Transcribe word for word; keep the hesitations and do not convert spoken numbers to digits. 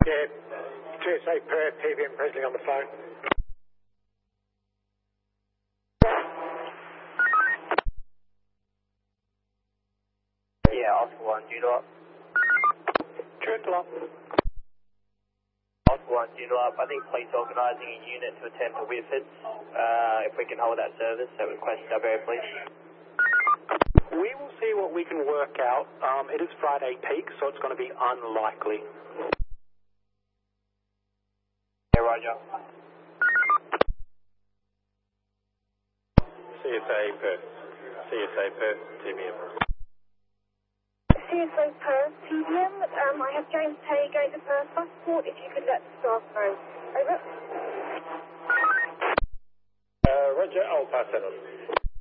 Yeah, T S A Perth, T V M Presley on the phone. Yeah, Oscar one, Judo up. Triple up. Oscar one, Judo up. I think police organising a unit to attend to Whitford. Uh, if we can hold that service, so request W A police. We will see what we can work out. Um, it is Friday peak, so it's going to be unlikely. Yeah, Roger. C S A Perth. C S A Perth, T V M. C S A Perth, T V M. Um, I have James Tay going to Perth Passport. If you could let the staff know. Over. Uh, Roger, I'll pass that on.